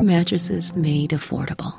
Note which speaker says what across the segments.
Speaker 1: mattresses made affordable.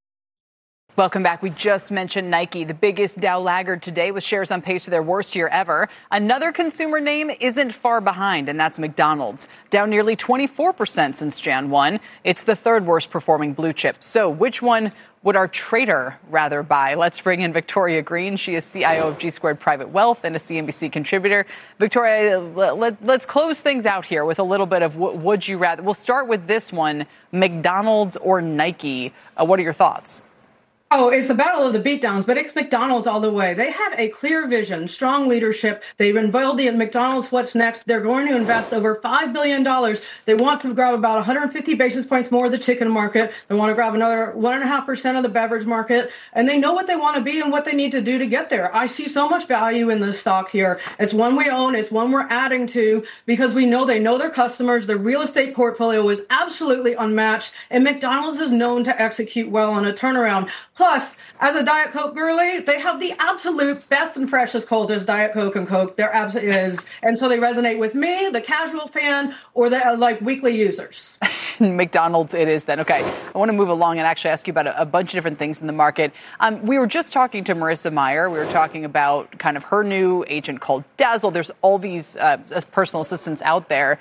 Speaker 2: Welcome back. We just mentioned Nike, the biggest Dow laggard today with shares on pace for their worst year ever. Another consumer name isn't far behind, and that's McDonald's, down nearly 24% since Jan 1. It's the third worst performing blue chip. So which one would our trader rather buy? Let's bring in Victoria Green. She is CIO of G Squared Private Wealth and a CNBC contributor. Victoria, let's close things out here with a little bit of what would you rather. We'll start with this one, McDonald's or Nike. What are your thoughts?
Speaker 3: Oh, it's the battle of the beatdowns, but it's McDonald's all the way. They have a clear vision, strong leadership. They've unveiled the McDonald's What's Next. They're going to invest over $5 billion. They want to grab about 150 basis points more of the chicken market. They want to grab another 1.5% of the beverage market. And they know what they want to be and what they need to do to get there. I see so much value in this stock here. It's one we own. It's one we're adding to because we know they know their customers. Their real estate portfolio is absolutely unmatched. And McDonald's is known to execute well on a turnaround. Plus, as a Diet Coke girly, they have the absolute best and freshest, coldest Diet Coke and Coke there absolutely is. And so they resonate with me, the casual fan, or the weekly users.
Speaker 2: McDonald's it is then. Okay, I want to move along and actually ask you about a bunch of different things in the market. We were just talking to Marissa Mayer. We were talking about kind of her new agent called Dazzle. There's all these personal assistants out there.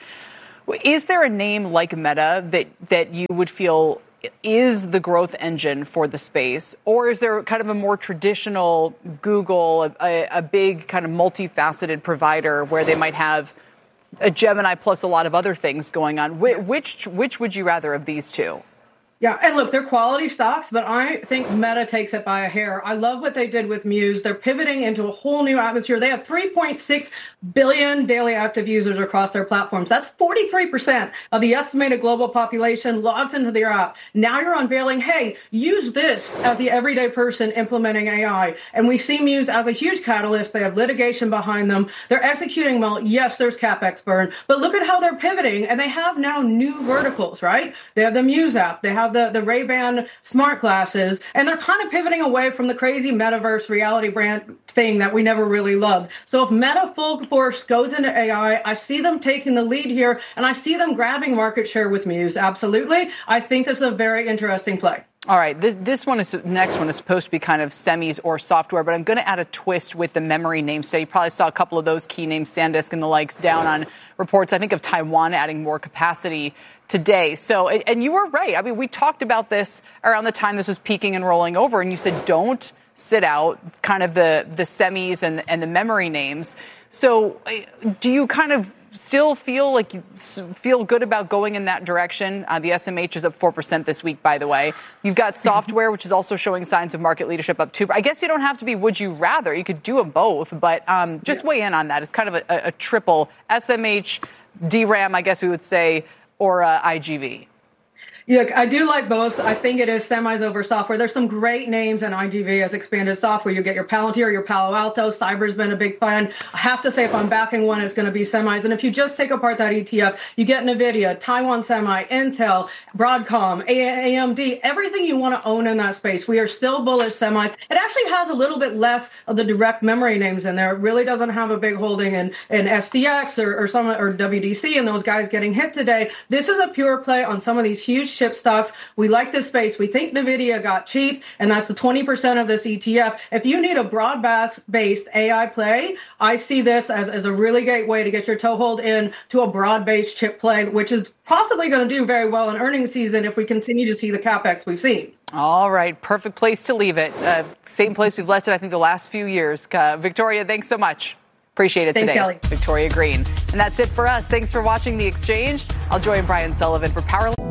Speaker 2: Is there a name like Meta that you would feel is the growth engine for the space, or is there kind of a more traditional Google, a big kind of multifaceted provider where they might have a Gemini plus a lot of other things going on? Which would you rather of these two?
Speaker 3: Yeah, and look, they're quality stocks, but I think Meta takes it by a hair. I love what they did with Muse. They're pivoting into a whole new atmosphere. They have 3.6 billion daily active users across their platforms. That's 43% of the estimated global population logs into their app. Now you're unveiling, hey, use this as the everyday person implementing AI. And we see Muse as a huge catalyst. They have litigation behind them. They're executing well. Yes, there's CapEx burn, but look at how they're pivoting. And they have now new verticals, right? They have the Muse app. They have the Ray-Ban smart glasses, and they're kind of pivoting away from the crazy metaverse reality brand thing that we never really loved. So if Meta full force goes into AI, I see them taking the lead here, and I see them grabbing market share with Muse. Absolutely. I think this is a very interesting play.
Speaker 2: All right, next one is supposed to be kind of semis or software, but I'm going to add a twist with the memory names. So you probably saw a couple of those key names, SanDisk and the likes, down on reports, I think, of Taiwan adding more capacity today. So, and you were right. I mean, we talked about this around the time this was peaking and rolling over, and you said don't sit out kind of the semis and the memory names. So do you kind of still feel good about going in that direction? The SMH is up 4% this week, by the way. You've got software, which is also showing signs of market leadership up 2%. I guess you don't have to be would you rather. You could do them both, but just weigh in on that. It's kind of a triple SMH, DRAM, I guess we would say, or IGV.
Speaker 3: Look, I do like both. I think it is semis over software. There's some great names in IGV as expanded software. You get your Palantir, your Palo Alto. Cyber's been a big fan. I have to say, if I'm backing one, it's going to be semis. And if you just take apart that ETF, you get NVIDIA, Taiwan Semi, Intel, Broadcom, AMD, everything you want to own in that space. We are still bullish semis. It actually has a little bit less of the direct memory names in there. It really doesn't have a big holding in STX or WDC and those guys getting hit today. This is a pure play on some of these huge chip stocks. We like this space. We think NVIDIA got cheap, and that's the 20% of this ETF. If you need a broad-based AI play, I see this as a really great way to get your toehold in to a broad-based chip play, which is possibly going to do very well in earnings season if we continue to see the CapEx we've seen.
Speaker 2: All right. Perfect place to leave it. Same place we've left it, I think, the last few years. Victoria, thanks so much. Appreciate it
Speaker 3: Thanks,
Speaker 2: today.
Speaker 3: Kelly.
Speaker 2: Victoria Green. And that's it for us. Thanks for watching The Exchange. I'll join Brian Sullivan for Power.